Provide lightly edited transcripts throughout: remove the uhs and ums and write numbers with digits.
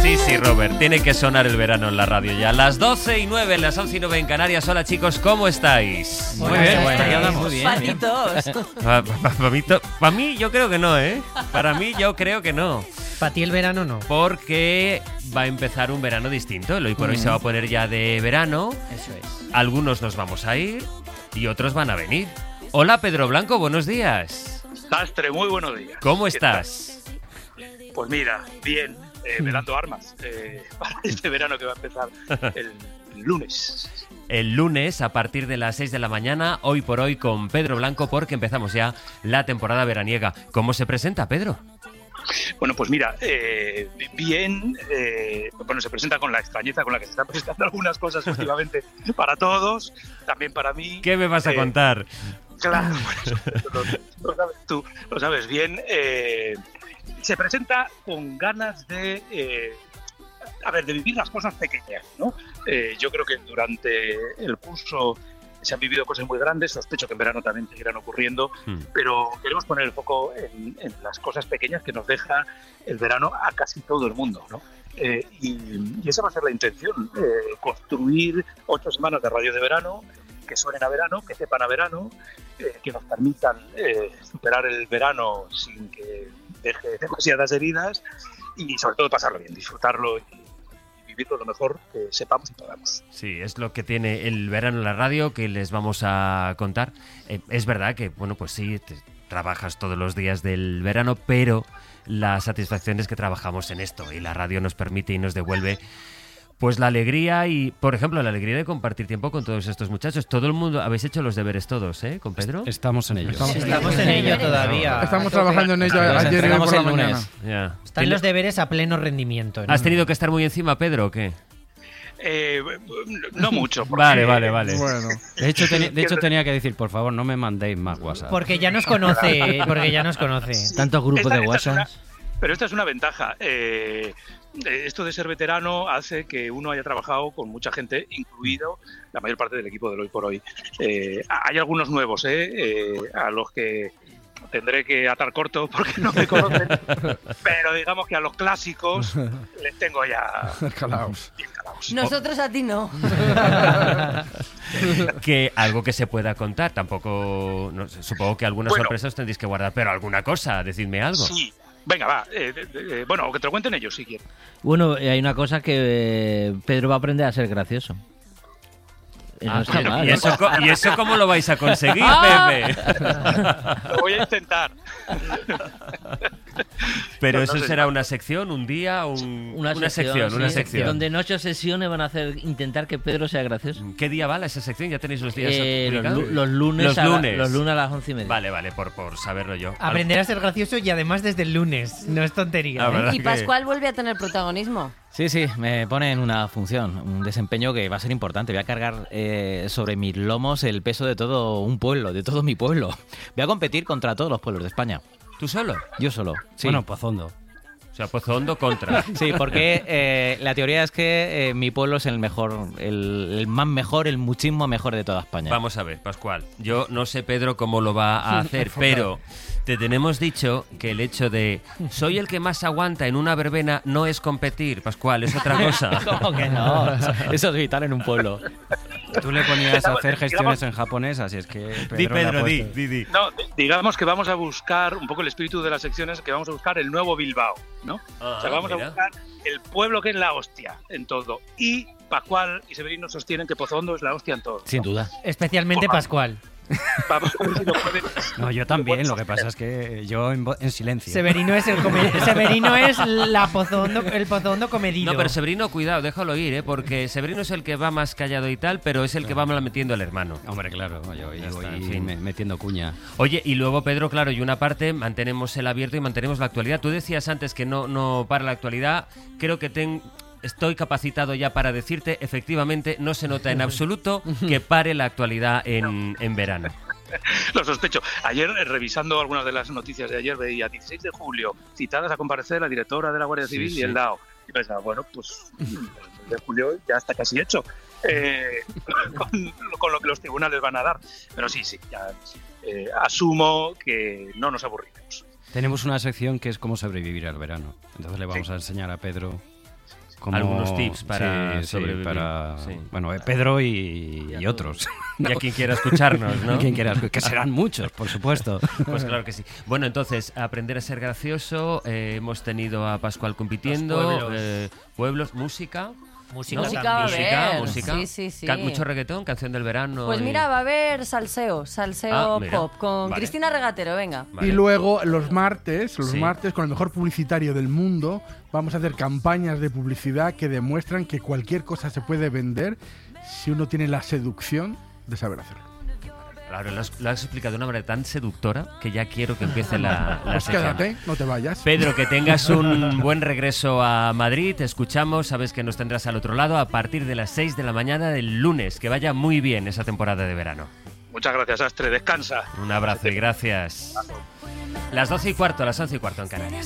Sí, Robert, tiene que sonar el verano en la radio ya. Las 12:09, las 11:09 en Canarias. Hola, chicos, ¿cómo estáis? Muy bien, Muy bien. Patitos. Para mí, yo creo que no, ¿eh? Para mí, yo creo que no. Para ti el verano no. Porque va a empezar un verano distinto. El hoy por hoy se va a poner ya de verano. Eso es. Algunos nos vamos a ir y otros van a venir. Hola, Pedro Blanco, buenos días. Sastre, muy buenos días. ¿Cómo estás? Pues mira, bien, velando armas para este verano que va a empezar el lunes. El lunes, a partir de las 6 de la mañana, hoy por hoy con Pedro Blanco, porque empezamos ya la temporada veraniega. ¿Cómo se presenta, Pedro? Bueno, pues mira, bien, bueno, se presenta con la extrañeza con la que se están presentando algunas cosas últimamente para todos, también para mí. ¿Qué me vas a contar? Claro, lo sabes tú, lo sabes bien. Se presenta con ganas de vivir las cosas pequeñas, ¿no? Yo creo que durante el curso se han vivido cosas muy grandes, sospecho que en verano también seguirán ocurriendo, pero queremos poner el foco en las cosas pequeñas que nos deja el verano a casi todo el mundo, ¿no? Y esa va a ser la intención, construir 8 semanas de radio de verano, que suenen a verano, que sepan a verano, que nos permitan superar el verano sin que deje demasiadas heridas y sobre todo pasarlo bien, disfrutarlo y vivirlo lo mejor que sepamos y podamos. Sí, es lo que tiene el verano en la radio que les vamos a contar. Es verdad que, bueno, pues sí, trabajas todos los días del verano, pero la satisfacción es que trabajamos en esto y la radio nos permite y nos devuelve pues la alegría y, por ejemplo, la alegría de compartir tiempo con todos estos muchachos. Todo el mundo, habéis hecho los deberes todos, ¿eh? ¿Con Pedro? Estamos en ello. Estamos en ello todavía. Estamos trabajando en ello ayer y hoy por la mañana. Ya. Están los deberes a pleno rendimiento, ¿no? ¿Has tenido que estar muy encima, Pedro, o qué? No mucho. Vale. Bueno. De hecho, tenía que decir, por favor, no me mandéis más WhatsApp. Porque ya nos conoce, Tantos grupos de WhatsApp. Pero esta es una ventaja. Esto de ser veterano hace que uno haya trabajado con mucha gente, incluido la mayor parte del equipo del Hoy por Hoy. Hay algunos nuevos, a los que tendré que atar corto porque no me conocen, pero digamos que a los clásicos les tengo ya Calaos. bien calaos. Nosotros a ti no. Que algo que se pueda contar, tampoco, no sé, supongo que algunas sorpresas tendréis que guardar, pero alguna cosa, decidme algo. Sí. Venga, va. Bueno, o que te lo cuenten ellos si quieren. Bueno, hay una cosa que Pedro va a aprender a ser gracioso. No está mal, ¿Y eso cómo lo vais a conseguir, Pepe? Lo voy a intentar. Pero No eso sé. será una sección, un día, una sección. Donde en 8 sesiones van a intentar que Pedro sea gracioso. ¿Qué día va esa sección? ¿Ya tenéis los días publicados? Los lunes a las 11:30. Vale, por saberlo yo. Aprender a ser gracioso y además desde el lunes. No es tontería. ¿verdad Y que- Pascual vuelve a tener protagonismo. Sí, me ponen una función, un desempeño que va a ser importante. Voy a cargar sobre mis lomos el peso de todo un pueblo, de todo mi pueblo. Voy a competir contra todos los pueblos de España. ¿Tú solo? Yo solo. Sí. Bueno, Pozondo. O sea, Pozo Hondo contra. Sí, porque la teoría es que mi pueblo es el mejor, el más mejor, el muchísimo mejor de toda España. Vamos a ver, Pascual. Yo no sé, Pedro, cómo lo va a hacer, pero te tenemos dicho que el hecho de soy el que más aguanta en una verbena no es competir, Pascual, es otra cosa. ¿Cómo que no? Eso es vital en un pueblo. Tú le ponías a hacer gestiones en japonés, así es que Di, Pedro le ha Pedro, puesto. di. No, digamos que vamos a buscar un poco el espíritu de las secciones, que vamos a buscar el nuevo Bilbao, ¿no? O sea, vamos a buscar el pueblo que es la hostia en todo. Y Pascual y Severino sostienen que Pozondo es la hostia en todo. Sin duda. Especialmente Pascual. Vamos a ver si lo pueden... No, yo también, lo que pasa es que yo en silencio. Severino es el pozondo comedido. No, pero Severino, cuidado, déjalo ir, porque Severino es el que va más callado y tal, pero es el que va metiendo al hermano. Hombre, claro, yo Ya voy está, en fin. metiendo cuña. Oye, y luego, Pedro, claro, y una parte, mantenemos el abierto y mantenemos la actualidad. Tú decías antes que no para la actualidad. Creo que estoy capacitado ya para decirte, efectivamente, no se nota en absoluto que pare la actualidad en verano. Lo sospecho. Ayer, revisando algunas de las noticias de ayer, veía 16 de julio, citadas a comparecer la directora de la Guardia Civil y el DAO. Y pensaba, bueno, pues el 6 de julio ya está casi hecho. Con lo que los tribunales van a dar. Pero sí, ya asumo que no nos aburriremos. Tenemos una sección que es cómo sobrevivir al verano. Entonces le vamos a enseñar a Pedro Como, algunos tips para sobrevivir. Bueno, Pedro y otros. Y a quien quiera escucharnos, ¿no? Y quien quiera, que serán muchos, por supuesto. Pues claro que sí. Bueno, entonces, aprender a ser gracioso. Hemos tenido a Pascual compitiendo. Pueblos, música. Música va a haber. Música. Sí. Mucho reggaetón, canción del verano. Pues mira, va a haber salseo pop con Cristina Regatero, venga. Vale. Y luego los martes, con el mejor publicitario del mundo, vamos a hacer campañas de publicidad que demuestran que cualquier cosa se puede vender si uno tiene la seducción de saber hacerlo. Claro, lo has explicado de una manera tan seductora que ya quiero que empiece la Pues sección. quédate, no te vayas. Pedro, que tengas un buen regreso a Madrid. Te escuchamos, sabes que nos tendrás al otro lado a partir de las 6 de la mañana del lunes. Que vaya muy bien esa temporada de verano. Muchas gracias, Astre. Descansa. Un abrazo y gracias. Las 12:15, las 11:15 en Canarias.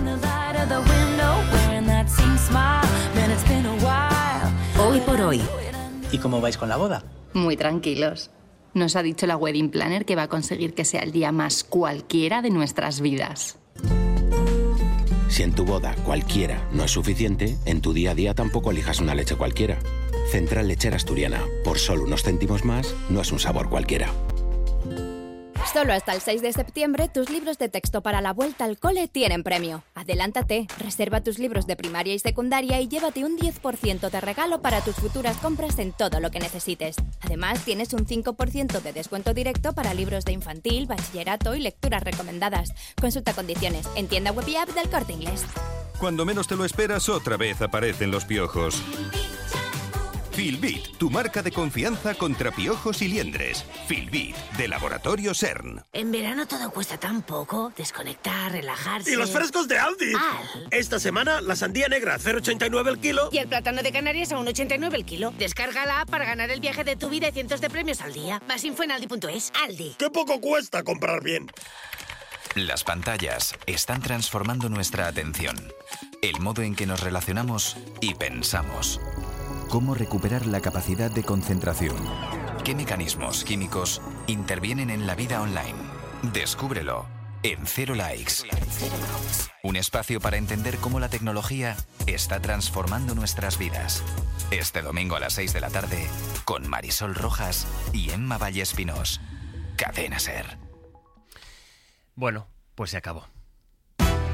Hoy por hoy. ¿Y cómo vais con la boda? Muy tranquilos. Nos ha dicho la wedding planner que va a conseguir que sea el día más cualquiera de nuestras vidas. Si en tu boda cualquiera no es suficiente, en tu día a día tampoco elijas una leche cualquiera. Central Lechera Asturiana, por solo unos céntimos más, no es un sabor cualquiera. Solo hasta el 6 de septiembre, tus libros de texto para la vuelta al cole tienen premio. Adelántate, reserva tus libros de primaria y secundaria y llévate un 10% de regalo para tus futuras compras en todo lo que necesites. Además, tienes un 5% de descuento directo para libros de infantil, bachillerato y lecturas recomendadas. Consulta condiciones en tienda web y app del Corte Inglés. Cuando menos te lo esperas, otra vez aparecen los piojos. Filbit, tu marca de confianza contra piojos y liendres. Filbit, de Laboratorio CERN. En verano todo cuesta tan poco. Desconectar, relajarse. ¡Y los frescos de Aldi! Esta semana, la sandía negra a 0,89 el kilo. Y el plátano de Canarias a 1,89 el kilo. Descarga la app para ganar el viaje de tu vida y cientos de premios al día. Más info en aldi.es. Aldi. ¡Qué poco cuesta comprar bien! Las pantallas están transformando nuestra atención, el modo en que nos relacionamos y pensamos. ¿Cómo recuperar la capacidad de concentración? ¿Qué mecanismos químicos intervienen en la vida online? Descúbrelo en Cero Likes. Un espacio para entender cómo la tecnología está transformando nuestras vidas. Este domingo a las 6 de la tarde, con Marisol Rojas y Emma Vallespinós. Cadena SER. Bueno, pues se acabó.